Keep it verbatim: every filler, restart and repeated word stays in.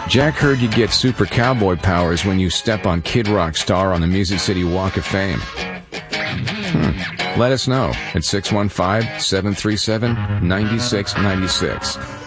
Jack heard you get super cowboy powers when you step on Kid Rock Star on the Music City Walk of Fame. Hmm. Let us know at six one five, seven three seven, nine six nine six.